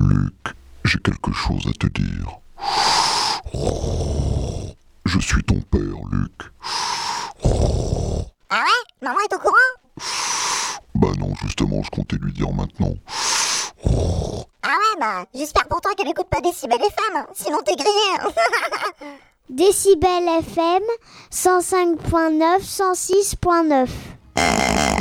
Luc, j'ai quelque chose à te dire. Je suis ton père, Luc. Ah ouais? Maman est au courant? Bah non, justement, je comptais lui dire maintenant. Ah ouais, bah, j'espère pour toi qu'elle écoute pas Décibel FM, sinon t'es grillé. Décibel FM 105.9, 106.9.